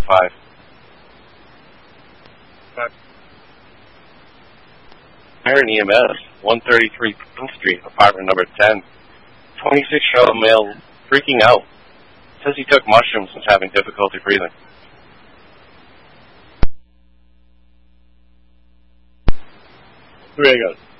5. Iron EMS, 133 Prince Street, apartment number 10. 26-year-old male freaking out. Says he took mushrooms and is having difficulty breathing. Very good.